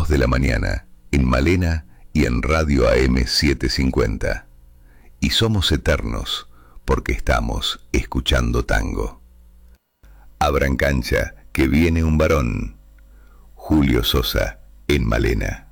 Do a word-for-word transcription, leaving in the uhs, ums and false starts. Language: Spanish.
dos de la mañana, en Malena y en Radio A M setecientos cincuenta. Y somos eternos, porque estamos escuchando tango. Abran cancha, que viene un varón. Julio Sosa, en Malena.